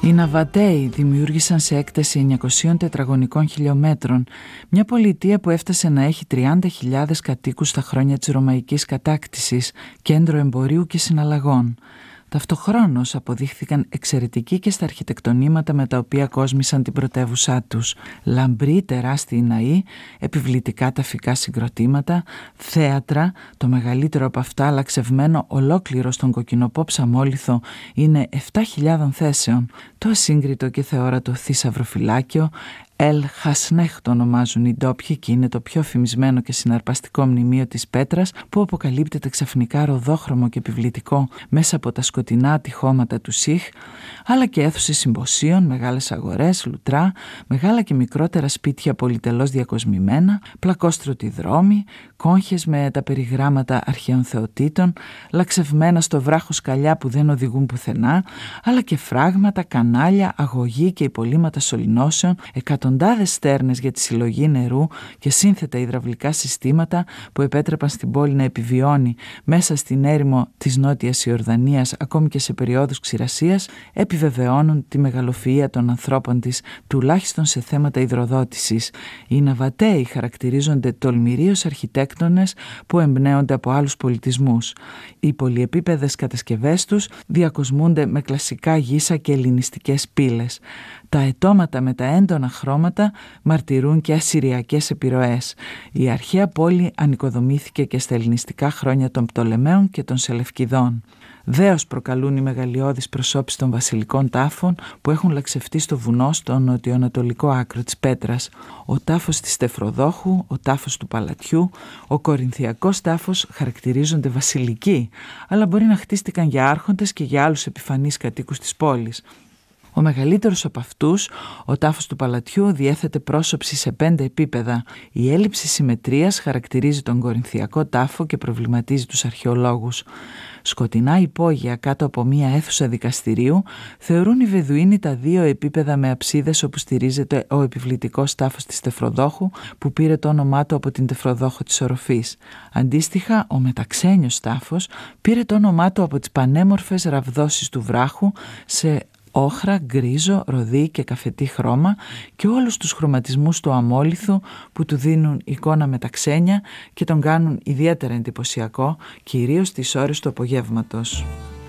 Οι Ναβατέοι δημιούργησαν σε έκταση 900 τετραγωνικών χιλιόμετρων μια πολιτεία που έφτασε να έχει 30.000 κατοίκους στα χρόνια της Ρωμαϊκής κατάκτησης, κέντρο εμπορίου και συναλλαγών. Ταυτοχρόνως αποδείχθηκαν εξαιρετικοί και στα αρχιτεκτονήματα με τα οποία κόσμησαν την πρωτεύουσά τους. Λαμπροί τεράστιοι ναοί, επιβλητικά ταφικά συγκροτήματα, θέατρα, το μεγαλύτερο από αυτά λαξευμένο ολόκληρο στον κοκκινοπό ψαμόλιθο είναι 7.000 θέσεων. Το ασύγκριτο και θεόρατο θησαυροφυλάκιο Ελ Χασνέχ το ονομάζουν οι ντόπιοι και είναι το πιο φημισμένο και συναρπαστικό μνημείο της πέτρας που αποκαλύπτεται ξαφνικά ροδόχρωμο και επιβλητικό μέσα από τα σκοτεινά τυχώματα του Σιχ, αλλά και αίθουσες συμποσίων, μεγάλες αγορές, λουτρά, μεγάλα και μικρότερα σπίτια πολυτελώς διακοσμημένα, πλακόστρωτοι δρόμοι, κόγχες με τα περιγράμματα αρχαίων θεοτήτων, λαξευμένα στο βράχο σκαλιά που δεν οδηγούν πουθενά, αλλά και φράγματα, κανάλια, αγωγή και υπολείμματα σωληνώσεων, εκατοντάδες στέρνες για τη συλλογή νερού και σύνθετα υδραυλικά συστήματα που επέτρεπαν στην πόλη να επιβιώνει μέσα στην έρημο της Νότιας Ιορδανίας ακόμη και σε περιόδους ξηρασίας, επιβεβαιώνουν τη μεγαλοφυΐα των ανθρώπων της, τουλάχιστον σε θέματα υδροδότησης. Οι Ναβατέοι χαρακτηρίζονται τολμηρίως αρχιτέκτονες που εμπνέονται από άλλους πολιτισμούς. Οι πολυεπίπεδες κατασκευές τους διακοσμούνται με κλασικά γύσα και ελληνιστικές πύλες. Τα αιτώματα με τα έντονα χρώματα μαρτυρούν και ασσυριακές επιρροές. Η αρχαία πόλη ανοικοδομήθηκε και στα ελληνιστικά χρόνια των Πτολεμαίων και των Σελευκηδών. Δέος προκαλούν οι μεγαλειώδεις προσώπεις των βασιλικών τάφων που έχουν λαξευτεί στο βουνό στο νοτιοανατολικό άκρο της Πέτρας. Ο τάφος της Στεφροδόχου, ο τάφος του Παλατιού, ο Κορινθιακός τάφος χαρακτηρίζονται βασιλικοί, αλλά μπορεί να χτίστηκαν για άρχοντες και για άλλους επιφανείς κατοίκους της πόλης. Ο μεγαλύτερος από αυτούς, ο τάφος του Παλατιού, διέθετε πρόσωψη σε 5 επίπεδα. Η έλλειψη συμμετρίας χαρακτηρίζει τον Κορινθιακό τάφο και προβληματίζει τους αρχαιολόγους. Σκοτεινά υπόγεια κάτω από μία αίθουσα δικαστηρίου θεωρούν οι Βεδουίνοι τα 2 επίπεδα με αψίδες όπου στηρίζεται ο επιβλητικός τάφος της Τεφροδόχου που πήρε το όνομά του από την Τεφροδόχο της οροφής. Αντίστοιχα, ο μεταξένιος τάφος πήρε το όνομά του από τις πανέμορφες ραβδόσεις του βράχου σε όχρα, γκρίζο, ροδί και καφετί χρώμα και όλους τους χρωματισμούς του αμόλιθου που του δίνουν εικόνα μεταξένια και τον κάνουν ιδιαίτερα εντυπωσιακό, κυρίως τις ώρες του απογεύματος.